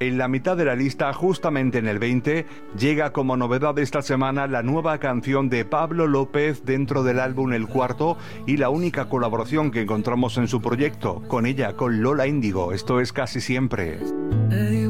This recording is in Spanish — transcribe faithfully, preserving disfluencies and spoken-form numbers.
En la mitad de la lista, justamente en el veinte, llega como novedad de esta semana la nueva canción de Pablo López dentro del álbum El Cuarto y la única colaboración que encontramos en su proyecto, con ella, con Lola Índigo. Esto es Casi Siempre.